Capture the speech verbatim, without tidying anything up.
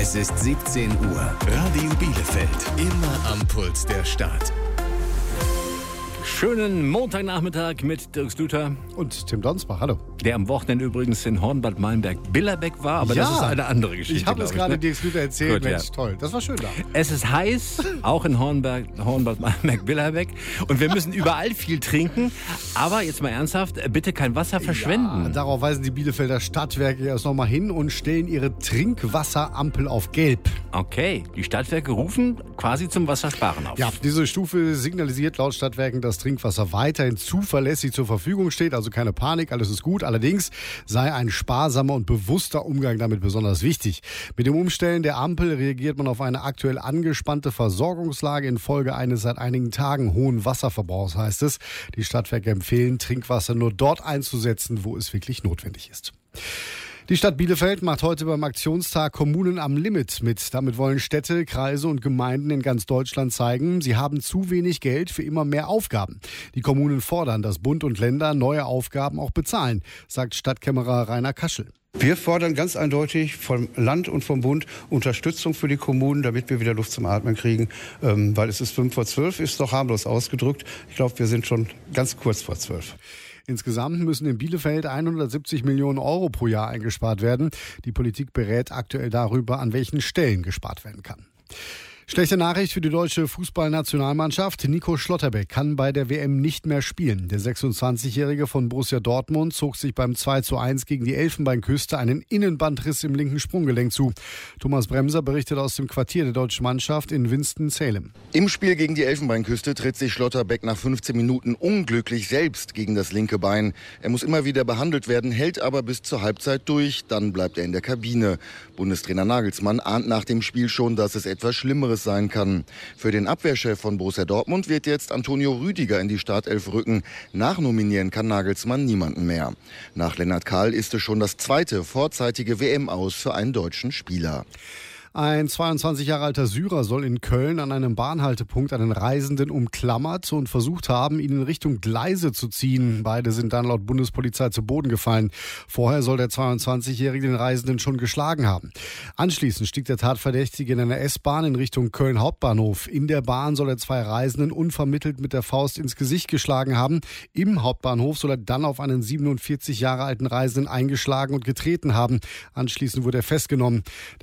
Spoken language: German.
Es ist siebzehn Uhr. Radio Bielefeld. Immer am Puls der Stadt. Schönen Montagnachmittag mit Dirk Stüter. Und Tim Donsbach, hallo. Der am Wochenende übrigens in Hornbad Meilenberg-Billerbeck war, aber ja, das ist eine andere Geschichte. Ich habe es gerade ne? Dirk Stüter erzählt, Gut, Mensch, ja. Toll. Das war schön da. Es ist heiß, auch in Hornberg, Hornbad Meilenberg-Billerbeck. Und wir müssen überall viel trinken. Aber jetzt mal ernsthaft, bitte kein Wasser verschwenden. Ja, darauf weisen die Bielefelder Stadtwerke erst nochmal hin und stellen ihre Trinkwasserampel auf Gelb. Okay, die Stadtwerke rufen quasi zum Wassersparen auf. Ja, diese Stufe signalisiert laut Stadtwerken, dass Trinkwasser weiterhin zuverlässig zur Verfügung steht. Also keine Panik, alles ist gut. Allerdings sei ein sparsamer und bewusster Umgang damit besonders wichtig. Mit dem Umstellen der Ampel reagiert man auf eine aktuell angespannte Versorgungslage infolge eines seit einigen Tagen hohen Wasserverbrauchs, heißt es. Die Stadtwerke empfehlen, Trinkwasser nur dort einzusetzen, wo es wirklich notwendig ist. Die Stadt Bielefeld macht heute beim Aktionstag Kommunen am Limit mit. Damit wollen Städte, Kreise und Gemeinden in ganz Deutschland zeigen, sie haben zu wenig Geld für immer mehr Aufgaben. Die Kommunen fordern, dass Bund und Länder neue Aufgaben auch bezahlen, sagt Stadtkämmerer Rainer Kaschel. Wir fordern ganz eindeutig vom Land und vom Bund Unterstützung für die Kommunen, damit wir wieder Luft zum Atmen kriegen. Ähm, weil es ist fünf vor zwölf, ist doch harmlos ausgedrückt. Ich glaube, wir sind schon ganz kurz vor zwölf. Insgesamt müssen in Bielefeld hundertsiebzig Millionen Euro pro Jahr eingespart werden. Die Politik berät aktuell darüber, an welchen Stellen gespart werden kann. Schlechte Nachricht für die deutsche Fußballnationalmannschaft. Nico Schlotterbeck kann bei der W M nicht mehr spielen. Der sechsundzwanzigjährige von Borussia Dortmund zog sich beim zwei zu eins gegen die Elfenbeinküste einen Innenbandriss im linken Sprunggelenk zu. Thomas Bremser berichtet aus dem Quartier der deutschen Mannschaft in Winston-Salem. Im Spiel gegen die Elfenbeinküste tritt sich Schlotterbeck nach fünfzehn Minuten unglücklich selbst gegen das linke Bein. Er muss immer wieder behandelt werden, hält aber bis zur Halbzeit durch. Dann bleibt er in der Kabine. Bundestrainer Nagelsmann ahnt nach dem Spiel schon, dass es etwas Schlimmeres sein kann. Für den Abwehrchef von Borussia Dortmund wird jetzt Antonio Rüdiger in die Startelf rücken. Nachnominieren kann Nagelsmann niemanden mehr. Nach Lennart Kahl ist es schon das zweite vorzeitige W M-Aus für einen deutschen Spieler. Ein zweiundzwanzig Jahre alter Syrer soll in Köln an einem Bahnhaltepunkt einen Reisenden umklammert und versucht haben, ihn in Richtung Gleise zu ziehen. Beide sind dann laut Bundespolizei zu Boden gefallen. Vorher soll der zweiundzwanzigjährige den Reisenden schon geschlagen haben. Anschließend stieg der Tatverdächtige in einer S-Bahn in Richtung Köln Hauptbahnhof. In der Bahn soll er zwei Reisenden unvermittelt mit der Faust ins Gesicht geschlagen haben. Im Hauptbahnhof soll er dann auf einen siebenundvierzig Jahre alten Reisenden eingeschlagen und getreten haben. Anschließend wurde er festgenommen.